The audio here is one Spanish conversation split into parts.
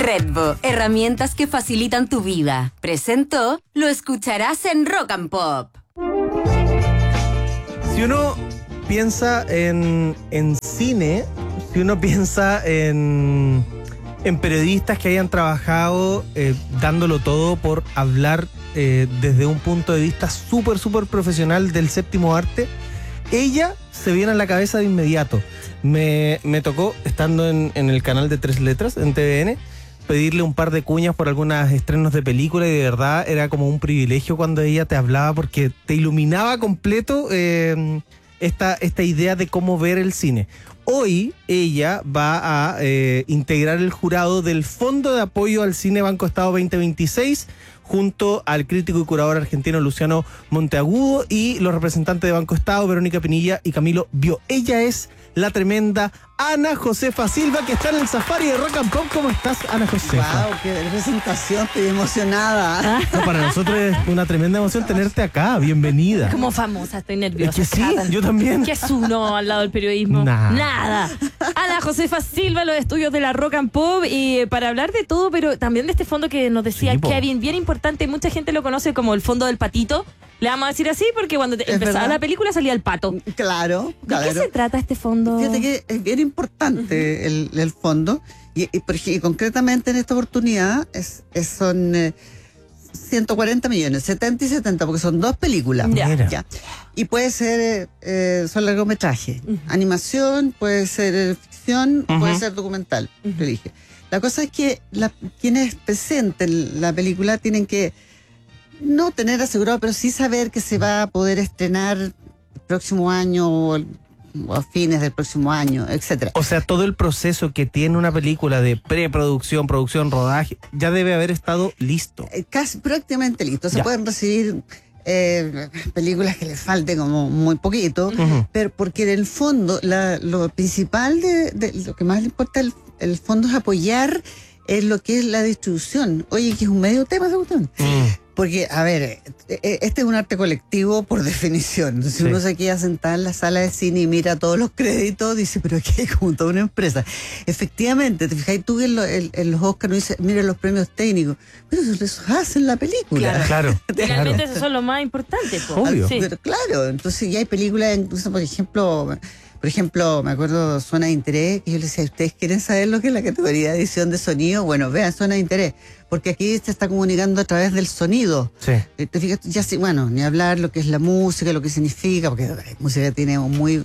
Redbo, herramientas que facilitan tu vida. Presentó, lo escucharás en Rock and Pop. Si uno piensa en cine, si uno piensa en periodistas que hayan trabajado dándolo todo por hablar desde un punto de vista súper profesional del séptimo arte, ella se viene a la cabeza de inmediato. Me tocó, estando en el canal de 3 Letras, en TVN, pedirle un par de cuñas por algunos estrenos de película, y de verdad era como un privilegio cuando ella te hablaba, porque te iluminaba completo esta idea de cómo ver el cine. Hoy ella va a integrar el jurado del Fondo de Apoyo al Cine Banco Estado 2026, junto al crítico y curador argentino Luciano Monteagudo y los representantes de Banco Estado, Verónica Pinilla y Camilo Bió. Ella es la tremenda Ana Josefa Silva, que está en el Safari de Rock and Pop. ¿Cómo estás, Ana Josefa? ¡Wow! ¡Qué presentación! Estoy emocionada. No, para nosotros es una tremenda emoción tenerte acá. Bienvenida. Como famosa, estoy nerviosa. Es que sí, yo también. ¿Qué es uno al lado del periodismo? Nada. Ana Josefa Silva, los estudios de la Rock and Pop, y para hablar de todo, pero también de este fondo que nos decía Sí, Kevin, bien importante. Mucha gente lo conoce como el fondo del patito. Le vamos a decir así porque cuando empezaba verdad. la película salía el pato. Claro. ¿De qué se trata este fondo? Fíjate que es bien importante el fondo, y concretamente en esta oportunidad son 140 millones, 70 y 70, porque son 2 películas. Ya. Y puede ser, son largometrajes, animación, puede ser ficción, puede ser documental, elige. La cosa es que quienes presenten la película tienen que no tener asegurado, pero sí saber que se va a poder estrenar el próximo año o a fines del próximo año, etcétera. O sea, todo el proceso que tiene una película de preproducción, producción, rodaje, ya debe haber estado listo. Casi prácticamente listo. Se Ya. pueden recibir películas que les falte como muy poquito, pero porque en el fondo lo principal de lo que más le importa el fondo es apoyar lo que es la distribución. Oye, que es un medio tema de botón. Porque, a ver, este es un arte colectivo por definición. Si Sí. uno se queda sentado en la sala de cine y mira todos los créditos, dice, pero aquí hay como toda una empresa. Efectivamente, te fijas tú que en los Oscars no dice, mira los premios técnicos. Pero eso hacen la película. Claro. Finalmente esos son los más importantes. po. Obvio. Sí. Pero claro, entonces ya hay películas, incluso por ejemplo, me acuerdo Zona de Interés, que yo les decía, ¿ustedes quieren saber lo que es la categoría de edición de sonido? Bueno, vean Zona de Interés, porque aquí se está comunicando a través del sonido. Sí. Te fijas, ya sí, bueno, ni hablar lo que es la música, lo que significa, porque la música tiene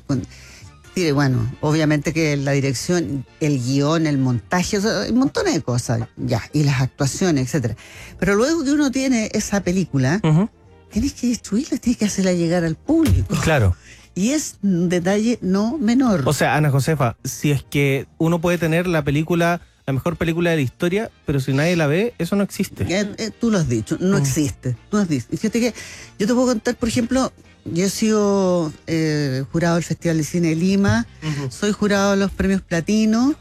bueno, obviamente que la dirección, el guión, el montaje, o sea, un montón de cosas, ya, y las actuaciones, etcétera. Pero luego que uno tiene esa película, tienes que distribuirla, tienes que hacerla llegar al público. Claro. Y es un detalle no menor. O sea, Ana Josefa, si es que uno puede tener la mejor película de la historia, pero si nadie la ve, eso no existe. Tú lo has dicho, no existe. No has dicho. Y fíjate que yo te puedo contar, por ejemplo, yo he sido jurado del Festival de Cine de Lima, soy jurado de los premios Platino,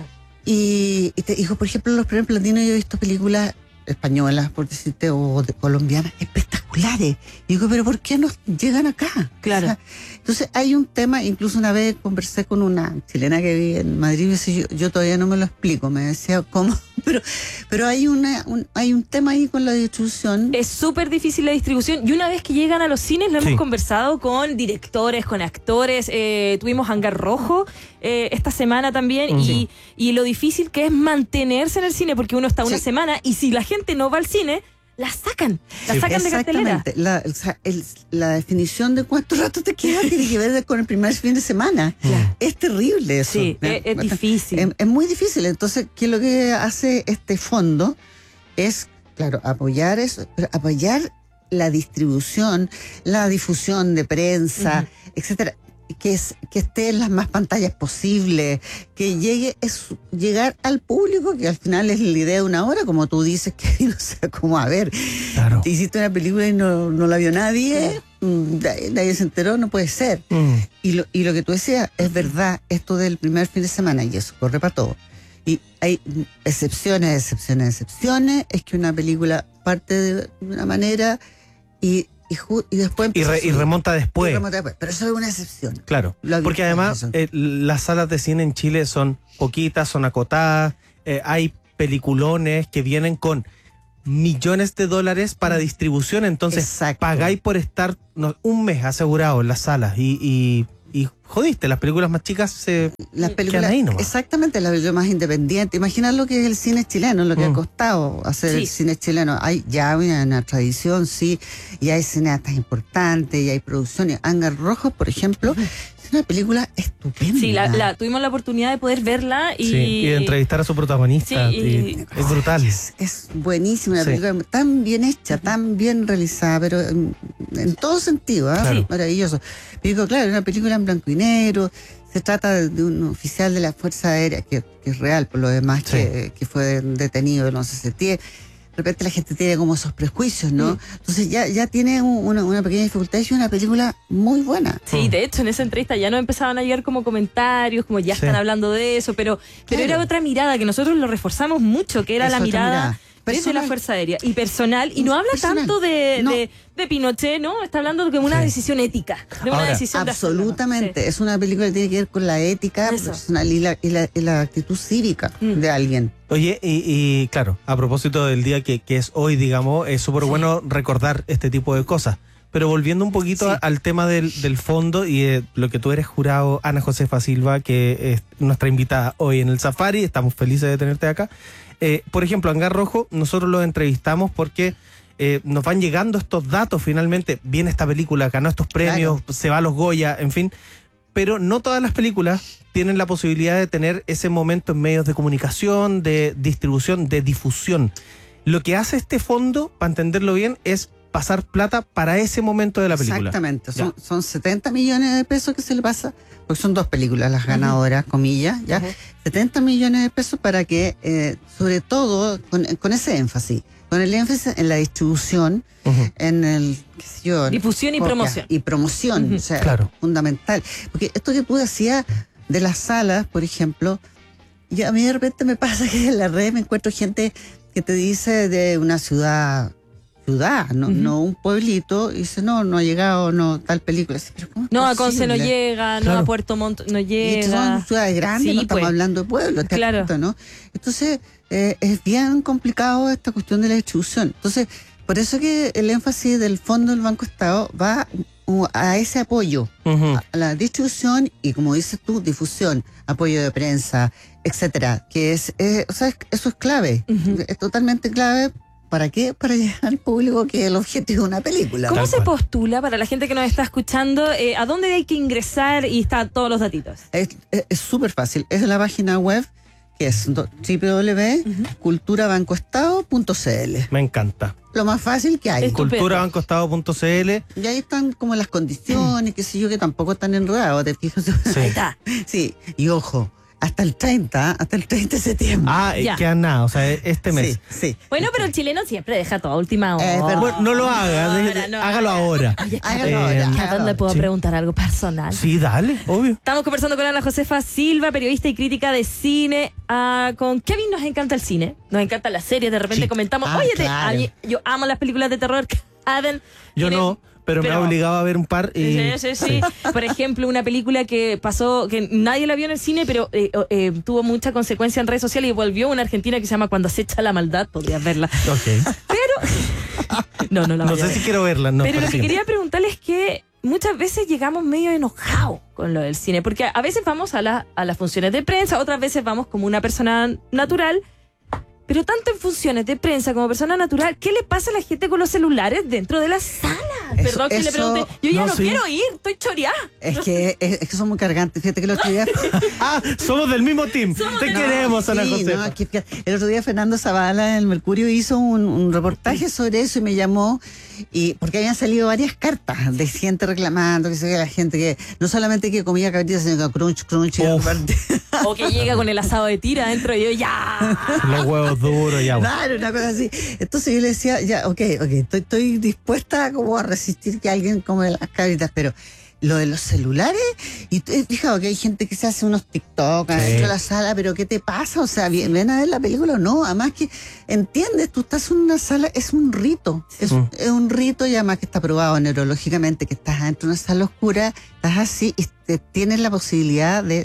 y te digo, por ejemplo, en los premios Platino yo he visto películas españolas, por decirte, o colombianas, espectaculares. Y digo, pero ¿por qué no llegan acá? Claro. O sea, entonces hay un tema, incluso una vez conversé con una chilena que vive en Madrid y me decía, yo todavía no me lo explico, me decía, ¿cómo? Pero hay un tema ahí con la distribución. Es súper difícil la distribución, y una vez que llegan a los cines lo Sí. hemos conversado con directores, con actores, tuvimos Hangar Rojo esta semana también, Sí. y lo difícil que es mantenerse en el cine, porque uno está una Sí. semana, y si la gente no va al cine, la sacan de cartelera. Exactamente. La definición de cuánto rato te queda tiene que ver con el primer fin de semana. Es terrible eso. Sí, es difícil. Es muy difícil. Entonces, ¿qué es lo que hace este fondo? Es, claro, apoyar eso, pero apoyar la distribución, la difusión de prensa, etcétera. Que esté en las más pantallas posibles, que llegar al público, que al final es la idea de una hora, como tú dices, que no sé cómo, a ver, Claro. te hiciste una película y no la vio nadie, nadie se enteró, no puede ser. Y lo que tú decías es verdad, esto del primer fin de semana, y eso corre para todo. Y hay excepciones, es que una película parte de una manera y después empieza a subir. Remonta después. Pero eso es una excepción. Claro, Lo porque habitual además eso. las salas de cine en Chile son poquitas, son acotadas, hay peliculones que vienen con millones de dólares para distribución, entonces Exacto. pagáis por estar un mes asegurado en las salas y jodiste, las películas más chicas se Las quedan películas, ahí nomás. exactamente, las películas más independientes. Imagina lo que es el cine chileno, lo que ha costado hacer el cine chileno. Hay ya una tradición, sí, y hay cineastas importantes, y hay producciones. Ángel Rojo, por ejemplo, es una película estupenda. Sí, tuvimos la oportunidad de poder verla y de entrevistar a su protagonista. Sí, y es brutal. Es buenísima, una Sí. película tan bien hecha, tan bien realizada, pero en todo sentido, ¿eh? Claro. Maravilloso. Pero claro, es una película en blanco y negro, se trata de un oficial de la Fuerza Aérea, que es real por lo demás, Sí. que fue detenido en 11 de septiembre. De repente la gente tiene como esos prejuicios, ¿no? Entonces ya tiene una pequeña dificultad y es una película muy buena. Sí, de hecho en esa entrevista ya nos empezaban a llegar como comentarios, como ya Sí. están hablando de eso, pero Claro. era otra mirada que nosotros lo reforzamos mucho, que era Es la otra mirada mirada. desde Personal. la Fuerza Aérea y personal, y no habla Personal. tanto de, No. de Pinochet, ¿no? Está hablando de una Sí. decisión ética, de una Ahora, decisión de hacerlo, ¿no? Absolutamente. Es una película que tiene que ver con la ética Eso. personal y la actitud cívica de alguien. Oye, y claro, a propósito del día que es hoy, digamos, es súper bueno recordar este tipo de cosas. Pero volviendo un poquito Sí. al tema del fondo y lo que tú eres jurado, Ana Josefa Silva, que es nuestra invitada hoy en el Safari, estamos felices de tenerte acá. Por ejemplo, Hangar Rojo, nosotros lo entrevistamos porque nos van llegando estos datos finalmente. Viene esta película, ganó estos premios, se va a los Goya, en fin. Pero no todas las películas tienen la posibilidad de tener ese momento en medios de comunicación, de distribución, de difusión. Lo que hace este fondo, para entenderlo bien, es pasar plata para ese momento de la película. Exactamente. Ya. Son 70 millones de pesos que se le pasa, porque son dos películas las ganadoras, comillas, ¿ya? 70 millones de pesos para que, sobre todo, con ese énfasis, con el énfasis en la distribución, en el, qué sé yo, Difusión y copia promoción. Y promoción, o sea, Claro. fundamental. Porque esto que tú decías de las salas, por ejemplo, y a mí de repente me pasa que en la red me encuentro gente que te dice de una ciudad, no un pueblito, y dice, no ha llegado, tal película. Dice, pero ¿cómo es No, a Conce no posible? llega, no Claro. a Puerto Montt no Y estas llega. son ciudades grandes, Sí, no estamos pues. hablando de pueblos, ¿te das Claro. cuenta, no? Entonces, es bien complicado esta cuestión de la distribución. Entonces, por eso que el énfasis del Fondo del Banco Estado va a ese apoyo, a la distribución y, como dices tú, difusión, apoyo de prensa, etcétera, que o sea, eso es clave, es totalmente clave. ¿Para qué? Para llegar al público, que es el objetivo de una película. ¿Cómo Tal se cual. postula para la gente que nos está escuchando? ¿A dónde hay que ingresar? Y están todos los datitos. Es súper fácil. Es la página web que es www.culturabancoestado.cl. Me encanta. Lo más fácil que hay. Estupendo. Culturabancoestado.cl. Y ahí están como las condiciones, qué sé yo, que tampoco están enredados, ¿te fijas? Sí. Ahí está. Sí, y ojo, hasta el 30 de septiembre. Ah, Ya. queda nada, o sea, este mes. Sí. Bueno, pero el chileno siempre deja toda última hora. Es verdad. Bueno, no lo haga, hágalo ahora. Hágalo ahora. ¿A dónde puedo Sí. preguntar algo personal? Sí, dale, obvio. Estamos conversando con Ana Josefa Silva, periodista y crítica de cine. Con Kevin nos encanta el cine, nos encantan las series. De repente Sí. comentamos, Ah, oye, claro. a mí- yo amo las películas de terror. Kevin Yo tiene- no, pero me ha obligado a ver un par y... Sí. Por ejemplo, una película que pasó, que nadie la vio en el cine, pero tuvo mucha consecuencia en redes sociales y volvió una argentina que se llama Cuando acecha la maldad. Podrías verla. Ok. No la No voy a sé ver. si quiero verla, no. Pero lo que sigue. quería preguntarles es que muchas veces llegamos medio enojados con lo del cine, porque a veces vamos a las funciones de prensa, otras veces vamos como una persona natural, pero tanto en funciones de prensa como persona natural, ¿qué le pasa a la gente con los celulares dentro de la sala? Perdón que le eso- pregunte, yo ya no, no sí. quiero ir, estoy choreada. Es que son muy cargantes. Fíjate que el otro día... Ah, somos del mismo team. Te queremos, Ana Sí, Josefa. no, el otro día Fernando Zavala en el Mercurio hizo un reportaje sobre eso y me llamó, porque habían salido varias cartas de gente reclamando, que se ve la gente que no solamente que comía cabritas, sino que crunch, y Uf. aparte- O que llega con el asado de tira adentro y yo ya. Los huevos duros, ya. bueno. Claro, una cosa así. Entonces yo le decía, ya, ok, estoy dispuesta como a resistir que alguien come las cabritas, pero lo de los celulares, y tú has fijado que hay gente que se hace unos TikTok adentro de la sala, pero ¿qué te pasa? O sea, ¿ven a ver la película o no? Además que, ¿entiendes? Tú estás en una sala, es un rito, es un rito, y además que está probado neurológicamente, que estás adentro de una sala oscura, estás así y tienes la posibilidad de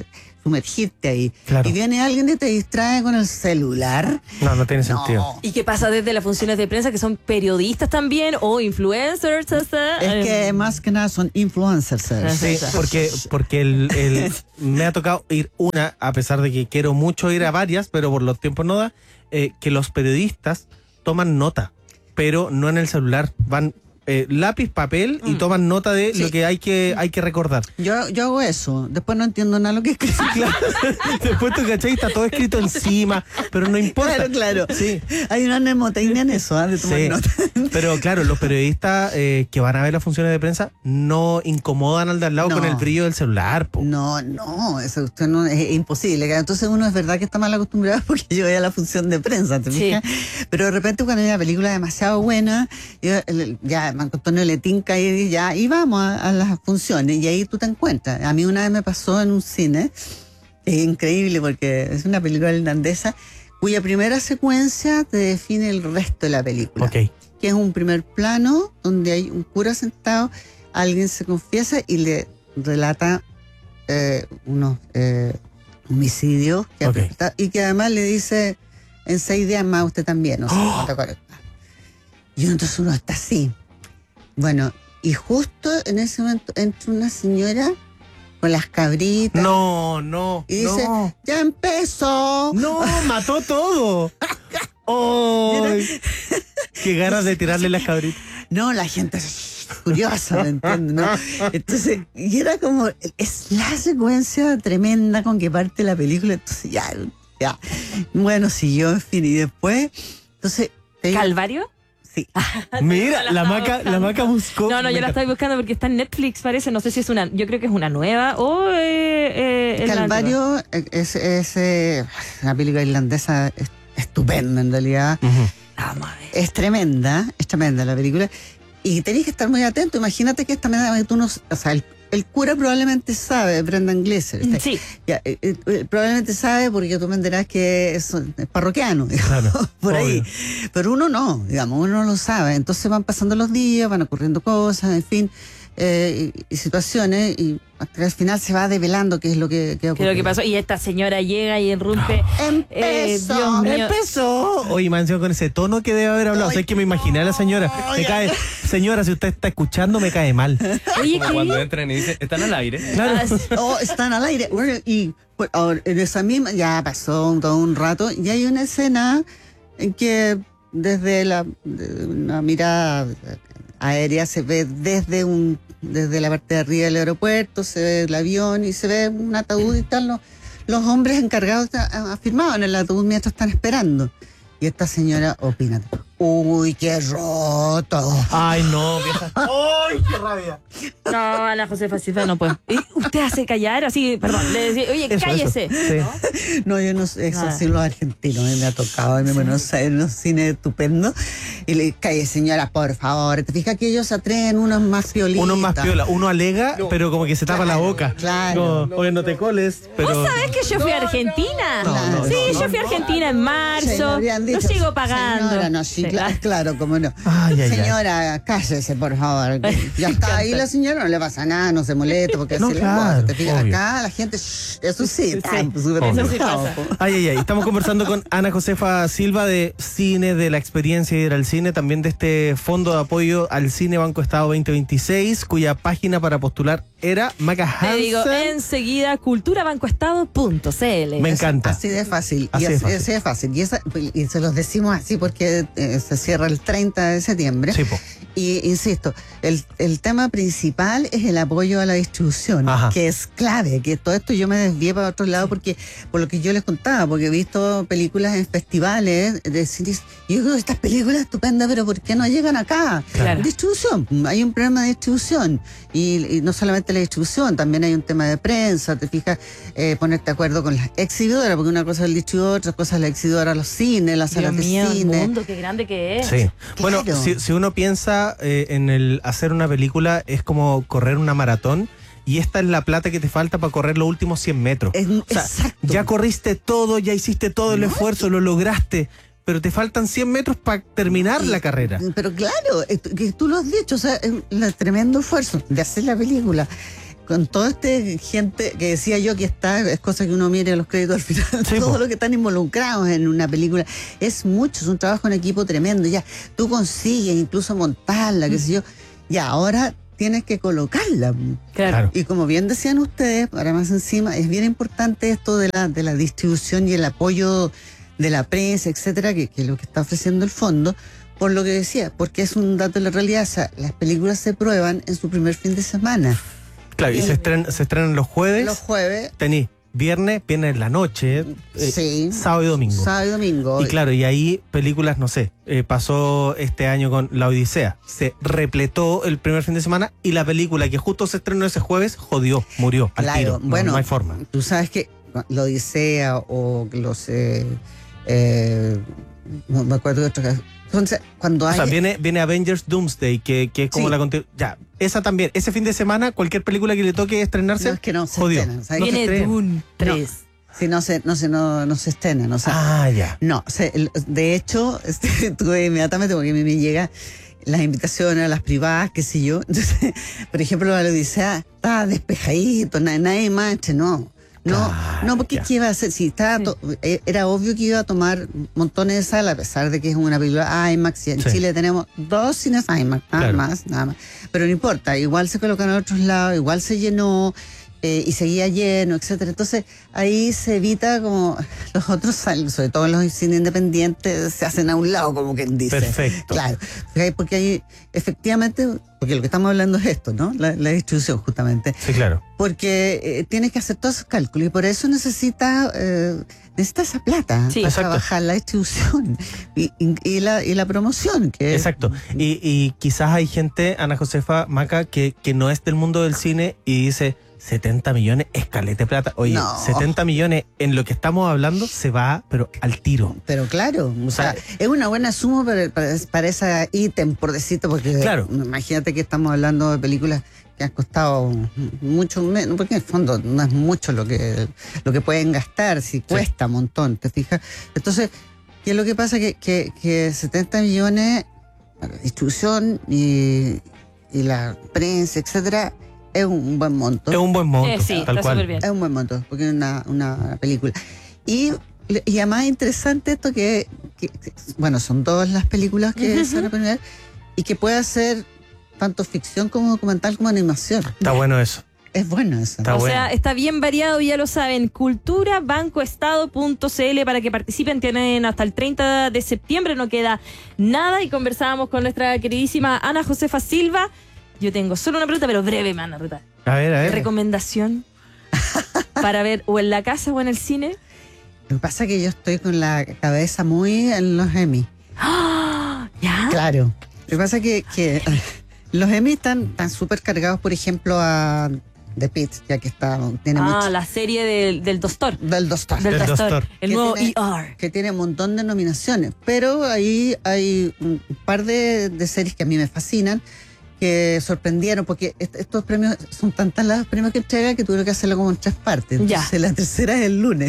sumergirte ahí. Claro. Y viene alguien y te distrae con el celular. No tiene sentido. ¿Y qué pasa desde las funciones de prensa que son periodistas también o influencers? Es que más que nada son influencers. Sí, porque me ha tocado ir a pesar de que quiero mucho ir a varias, pero por los tiempos no da, que los periodistas toman nota, pero no en el celular, van lápiz, papel y toman nota de lo que hay que recordar. Yo hago eso, después no entiendo nada de lo que escribo. Claro. Después tú cachai, está todo escrito encima, pero no importa. Claro. Sí. Hay una mnemotecnia en eso, de tomar Sí. nota. Pero claro, los periodistas que van a ver las funciones de prensa no incomodan al de al lado No. con el brillo del celular. Po. No, eso usted no, es imposible. Entonces uno es verdad que está mal acostumbrado porque yo voy a la función de prensa, ¿te Sí. fijas? Pero de repente cuando hay una película demasiado buena, ya Marco Antonio le tinca y vamos a las funciones y ahí tú te encuentras. A mí una vez me pasó en un cine, increíble porque es una película irlandesa cuya primera secuencia te define el resto de la película. Ok. Que es un primer plano donde hay un cura sentado, alguien se confiesa y le relata unos homicidios que Ok. y que además le dice en 6 días más usted también, o sea, no te acuerdas. Y entonces uno está así. Bueno, y justo en ese momento entra una señora con las cabritas No. y dice, ¡ya empezó! No, mató todo. ¡Oh! Qué ganas de tirarle las cabritas. No, la gente es curiosa, ¿me entiendes? ¿No? Entonces, y era como, es la secuencia tremenda con que parte la película, entonces ya. Bueno, siguió, en fin, y después, entonces... ¿Calvario? Sí. Mira, la maca buscó. No, yo la estoy buscando porque está en Netflix, parece. No sé si es yo creo que es una nueva o es la antigua. Calvario es una película irlandesa estupenda, en realidad. Vamos a ver. Es tremenda la película. Y tenés que estar muy atento. Imagínate que esta manera tú no... O sea, el cura probablemente sabe, Brendan Gleeser. Sí. Ya, probablemente sabe porque tú me enterás que es parroquiano, digamos, Claro, por ahí. obvio. Pero uno no, digamos, uno no lo sabe. Entonces van pasando los días, van ocurriendo cosas, en fin, y situaciones, y hasta que al final se va develando qué es lo que ¿Qué es ocurre. lo que pasó? Y esta señora llega y irrumpe. ¡Empezó! Dios mío. Empezó. Oye, mansión con ese tono que debe haber hablado. O sea, es que me imaginé a la señora. Me cae, señora, si usted está escuchando, me cae mal. Oye, Como ¿qué? cuando entran y dicen, ¿están al aire? Claro. Oh, están al aire. Bueno, y pues, ahora, en esa misma, ya pasó todo un rato, y hay una escena en que desde una mirada aérea se ve desde la parte de arriba del aeropuerto, se ve el avión y se ve un ataúd y están los hombres encargados afirmados en el ataúd mientras están esperando. Y esta señora opina, uy, qué roto. Ay, no, vieja. ¡Ay, qué rabia! No, Ana Josefa Silva no puede. Y usted hace callar así, perdón, le decía, oye, Eso, cállese. eso. Sí. No, yo no sé, eso Ah. sí los argentinos, me ha tocado en Buenos Aires, en un cine estupendo. Y le calle, señora, por favor. Te fijas que ellos se atreven unos más piolitas. Uno más piola, uno alega, pero como que se tapa la boca. claro. Como, oye, no te coles, pero... ¿Vos sabés que yo fui a Argentina? no, Sí, no, yo fui a Argentina en Se le marzo. habrían Lo dicho, sigo pagando. Señora, no, sí, Sí. claro, cómo no. Ay, ay, ay. Señora, cállese, por favor. Ya está ahí la señora, no le pasa nada, no se molesta, porque No, así claro, le te fijas, obvio. acá la gente, eso sí, está Sí, súper eso sí enojado, pasa. po. Ay, estamos conversando con Ana Josefa Silva de cine, de la experiencia de ir al cine, también de este fondo de apoyo al cine Banco Estado 2026, cuya página para postular era Maca Te digo, Hansen. enseguida, culturabancoestado.cl. Me encanta. Así de fácil. Así y de así, fácil. así de fácil. Y se los decimos así porque se cierra el 30 de septiembre. Sí, po. Y insisto, el tema principal es el apoyo a la distribución, Ajá. que es clave, que todo esto yo me desvié para otro lado porque por lo que yo les contaba, porque he visto películas en festivales de cines, y yo digo, estas películas estupendas, pero ¿por qué no llegan acá? Claro. Distribución, hay un problema de distribución, y no solamente la distribución, también hay un tema de prensa, te fijas, ponerte de acuerdo con las exhibidoras, porque una cosa es el distribuidor, otra cosa es la exhibidora, los cines, las Dios salas de mío, el cine. mundo, qué grande que es. Sí. Bueno, Claro. si uno piensa en el hacer una película, es como correr una maratón, y esta es la plata que te falta para correr los últimos 100 metros. Exacto. Ya corriste todo, ya hiciste todo el esfuerzo, lo lograste, pero te faltan 100 metros para terminar la carrera. Pero claro, que tú lo has dicho, o sea, el tremendo esfuerzo de hacer la película, con toda gente que decía yo que está, es cosa que uno mire los créditos al final, Sí, todos po. los que están involucrados en una película, es mucho, es un trabajo en equipo tremendo, ya, tú consigues incluso montarla, qué sé yo, ya, ahora tienes que colocarla. Claro. Y como bien decían ustedes, para más encima, es bien importante esto de la distribución y el apoyo de la prensa, etcétera, que es lo que está ofreciendo el fondo, por lo que decía, porque es un dato de la realidad, o sea, las películas se prueban en su primer fin de semana. Claro, y se estrenan los jueves. Los jueves, Tení viernes en la noche, sí, sábado y domingo. sábado y domingo. Y claro, y ahí películas, no sé, pasó este año con La Odisea. Se repletó el primer fin de semana y la película que justo se estrenó ese jueves, murió al Claro, tiro. bueno, no hay forma. Tú sabes que La Odisea o los... no me acuerdo de otro caso. Entonces, cuando O hay... sea, viene Avengers Doomsday, que es como Sí. la continuación. Ya, esa también. Ese fin de semana, cualquier película que le toque estrenarse, No, es que no se jodió. estrenan, ¿sabes? No se Viene estrena. Dune 3. Si no se estrenan, o sea... Ah, ya. No, de hecho, tuve inmediatamente, porque a mí me llegan las invitaciones a las privadas, qué sé yo. Entonces, por ejemplo, la Odisea estaba despejadito, nadie más, no. No, porque ya. ¿qué iba a hacer? Si estaba era obvio que iba a tomar montones de salas, a pesar de que es una película IMAX, y en Sí. Chile tenemos 2 cines IMAX, nada Claro. más. Pero no importa, igual se colocan en otros lados, igual se llenó, y seguía lleno, etcétera. Entonces ahí se evita como los otros, sobre todo los cines independientes, se hacen a un lado, como quien dice. Perfecto. Claro, porque ahí efectivamente, porque lo que estamos hablando es esto, ¿no? La distribución justamente. Sí, claro. Porque tienes que hacer todos esos cálculos y por eso necesita esa plata Sí. para Exacto. trabajar la distribución y la promoción. Que Exacto. Y quizás hay gente, Ana Josefa Maca, que no es del mundo del cine y dice 70 millones, es caleta de plata. Oye, No. 70 millones en lo que estamos hablando se va, pero al tiro. Pero claro, o sea, es una buena suma para ese ítem, por decirte, porque Claro. imagínate que estamos hablando de películas que han costado mucho menos, porque en el fondo no es mucho lo que pueden gastar, si cuesta un montón, ¿te fijas? Entonces, ¿qué es lo que pasa? Que 70 millones para la distribución y la prensa, etcétera, es un buen monto. Es un buen monto, Sí, tal está cual. súper bien. Es un buen monto, porque es una película. Y además interesante esto bueno, son todas las películas que se van a poner y que puede ser tanto ficción como documental como animación. Está bueno eso. Es bueno eso. Está O bueno. sea, está bien variado, ya lo saben. Culturabancoestado.cl para que participen. Tienen hasta el 30 de septiembre, no queda nada. Y conversábamos con nuestra queridísima Ana Josefa Silva. Yo tengo solo una pregunta, pero breve, me van a retar. A ver. ¿Recomendación para ver o en la casa o en el cine? Lo que pasa es que yo estoy con la cabeza muy en los Emmy. ¡Ah! ¿Ya? Claro. Lo que pasa es que los Emmy están súper cargados, por ejemplo, a The Pitt, ya que tiene mucho. La serie del doctor. Del Doctor. Del Del doctor. doctor. El Que nuevo tiene- ER. Que tiene un montón de nominaciones. Pero ahí hay un par de series que a mí me fascinan, que sorprendieron, porque estos premios son tantas los premios que entrega que tuvieron que hacerlo como en 3 partes. Ya. Entonces la tercera es el lunes.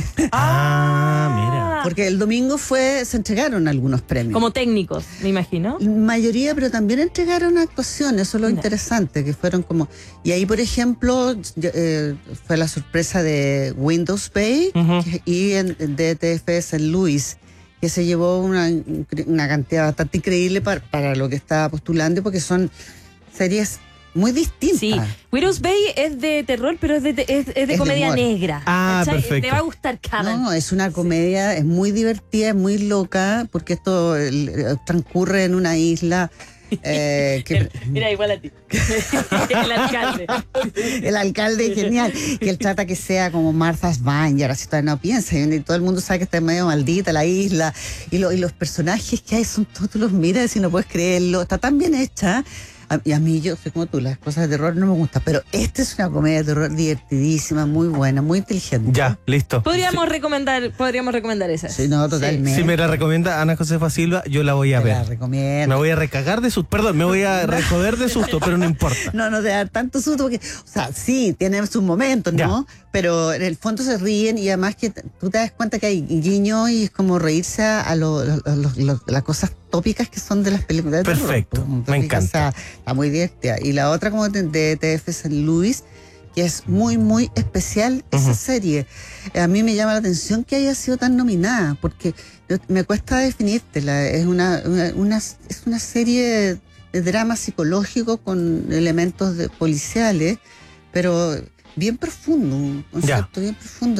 Mira. Porque el domingo se entregaron algunos premios. Como técnicos, me imagino. Mayoría, pero también entregaron actuaciones, eso es lo Ya. interesante, que fueron como... Y ahí, por ejemplo, fue la sorpresa de Windows Bay Ujú. y de TF St. Louis, que se llevó una cantidad bastante increíble para lo que estaba postulando, porque son series muy distintas. Sí, Widow's Bay es de terror, pero es de de comedia humor. Ah, negra. ¿cachai? perfecto. Te va a gustar, Carmen. No, es una comedia, es muy divertida, es muy loca, porque esto transcurre en una isla que Mira, igual a ti. El alcalde. el alcalde es genial, que él trata que sea como Martha's Vineyard, así todavía no piensa, y todo el mundo sabe que está medio maldita la isla, y los personajes que hay son todos, tú los miras y no puedes creerlo, está tan bien hecha. Y a mí, yo soy como tú, las cosas de terror no me gustan, pero esta es una comedia de terror divertidísima, muy buena, muy inteligente. Ya, listo. Podríamos recomendar esa. Sí, no, totalmente. Si me la recomienda Ana Josefa Silva, yo la voy a Te la ver. recomiendo. Me voy a recagar de susto. Perdón, me voy a recoger de susto, pero no importa. No te da tanto susto porque, o sea, sí, tiene sus momentos, ¿no? Pero en el fondo se ríen y además que tú te das cuenta que hay guiño y es como reírse a las cosas tópicas que son de las películas de terror, Perfecto, pues, me tópicas, encanta. o sea, está muy divertida. Y la otra como de TF St. Louis, que es muy, muy especial esa serie. A mí me llama la atención que haya sido tan nominada, porque me cuesta definírtela. Es una serie de drama psicológico con elementos policiales, pero bien profundo, un concepto bien profundo.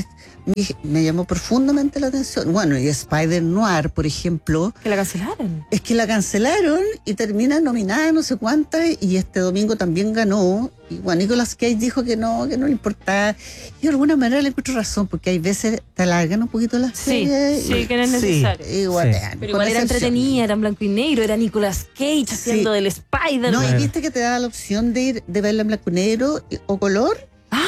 Me llamó profundamente la atención. Bueno, y Spider Noir, por ejemplo. Que la cancelaron. Es que la cancelaron y termina nominada no sé cuántas, y este domingo también ganó. Y bueno, Nicolas Cage dijo que no le importaba. Y de alguna manera le encuentro razón, porque hay veces te alargan un poquito las series. Sí, que no es necesario. Pero igual era entretenida, era en blanco y negro, era Nicolas Cage haciendo del Spider. No, y viste que te daba la opción de verla en blanco y negro o color.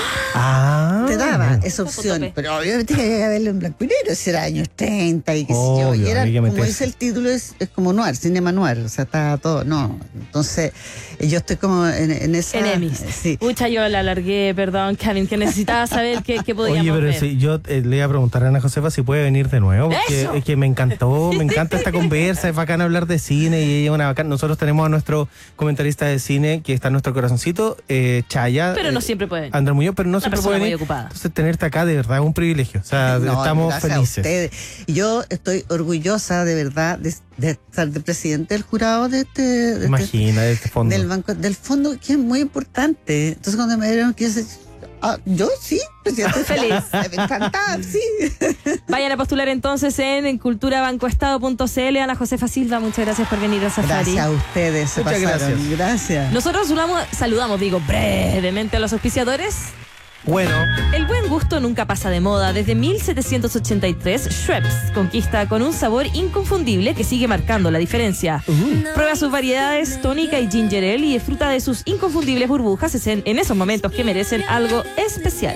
Te daba esa opción, pero obviamente que había que verlo en blanco y negro, si era años 30 y qué sé yo, y era, como dice el título, es como noir, cinema noir, o sea, está todo, no, entonces yo estoy como en esa... Enemies. Sí. Pucha, yo la alargué, perdón, Karen, que necesitaba saber qué podíamos ver. Oye, pero sí, yo le iba a preguntar a Ana Josefa si puede venir de nuevo, porque es que me encantó, me encanta esta conversa, es bacán hablar de cine, y ella es una bacán. Nosotros tenemos a nuestro comentarista de cine, que está en nuestro corazoncito, Chaya. Pero no siempre puede. Andrés Muñoz, pero no siempre puede venir. Entonces tenerte acá de verdad es un privilegio, o sea, estamos felices. Yo estoy orgullosa de verdad de ser de presidente del jurado de este... Imagina, de este fondo. Del fondo, que es muy importante. Entonces cuando me dieron que yo sí, presidente feliz. Me encantaba, sí. Vayan a postular entonces en culturabancoestado.cl. Ana Josefa Silva, muchas gracias por venir a Safari. Gracias a ustedes, se pasaron. Gracias. Nosotros saludamos, brevemente a los auspiciadores. Bueno. El buen gusto nunca pasa de moda. Desde 1783, Schweppes conquista con un sabor inconfundible que sigue marcando la diferencia. Prueba sus variedades tónica y ginger ale y disfruta de sus inconfundibles burbujas en esos momentos que merecen algo especial.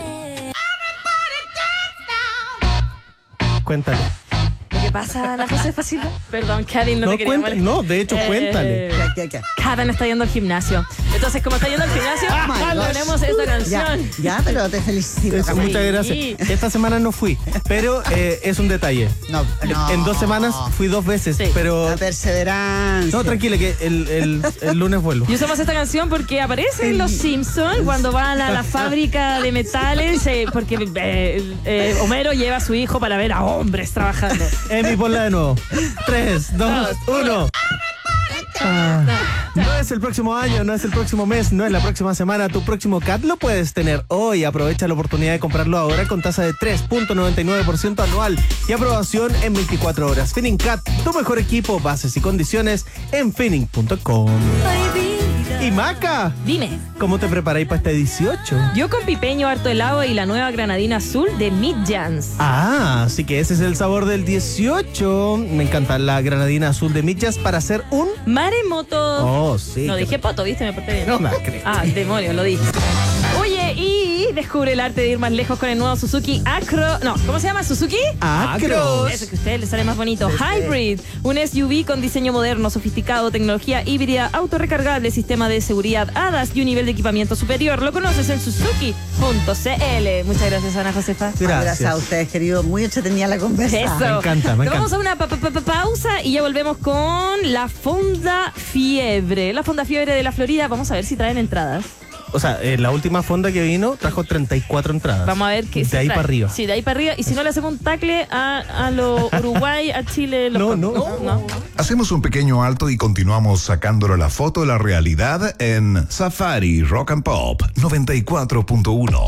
Cuéntale. ¿Qué pasa, Ana Josefa Silva? Perdón, Karen, no te quería molestar. No, de hecho, cuéntale. Karen está yendo al gimnasio. Entonces, como está yendo al gimnasio, ponemos esta canción. Ya, pero te felicito. Muchas gracias. Esta semana no fui, pero es un detalle. No. En 2 semanas fui 2 veces, pero... La perseverancia. No, tranquila, que el lunes vuelvo. Y usamos esta canción porque aparece en Los Simpsons cuando van a la fábrica de metales, porque Homero lleva a su hijo para ver a hombres trabajando. Emi, ponla de nuevo. 3, 2, 1. No es el próximo año, no es el próximo mes, no es la próxima semana. Tu próximo CAT lo puedes tener hoy. Aprovecha la oportunidad de comprarlo ahora con tasa de 3.99% anual y aprobación en 24 horas. Finning CAT, tu mejor equipo. Bases y condiciones en finning.com. Y Maca, dime, ¿cómo te preparáis para este 18? Yo con pipeño, harto helado y la nueva granadina azul de Midjans. Así que ese es el sabor del 18. Me encanta la granadina azul de Midjans para hacer un maremoto. Oh, sí. No dije poto, ¿viste? Me porté bien. No, demonios, lo dije. Oye, y descubre el arte de ir más lejos con el nuevo Suzuki Acro. No, ¿cómo se llama? ¿Suzuki? Acros. Eso que a ustedes les sale más bonito. Hybrid, un SUV con diseño moderno, sofisticado, tecnología híbrida, autorrecargable, sistema de seguridad ADAS y un nivel de equipamiento superior. Lo conoces en suzuki.cl. Muchas gracias, Ana Josefa. Gracias a ustedes, querido. Muy entretenida la conversa. Eso. Me encanta. Vamos a una pausa y ya volvemos con la Fonda Fiebre. La Fonda Fiebre de la Florida. Vamos a ver si traen entradas. O sea, la última fonda que vino trajo 34 entradas. Vamos a ver qué de ahí para arriba. Sí, de ahí para arriba. Y si no le hacemos un tacle a lo Uruguay, a Chile. No. Hacemos un pequeño alto y continuamos sacándole la foto de la realidad en Safari Rock and Pop 94.1.